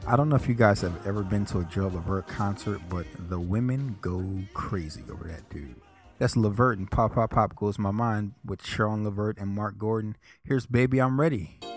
I don't know if you guys have ever been to a Joe Levert concert, but the women go crazy over that dude. That's Levert and Pop Pop Pop Goes My Mind with Sharon Levert and Mark Gordon. Here's Baby I'm Ready.